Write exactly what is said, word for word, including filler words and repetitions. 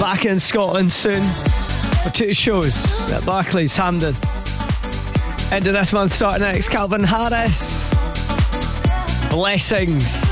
back in Scotland soon for two shows at Barclays, Hampden. End of this month, starting next, Calvin Harris, Blessings.